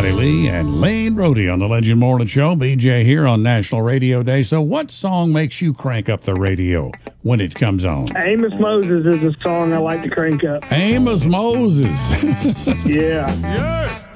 Scotty Lee and Lane Brody on the Legend Morning Show. BJ here on National Radio Day. So what song makes you crank up the radio when it comes on? Amos Moses is a song I like to crank up. Amos Moses. Yeah. Yeah.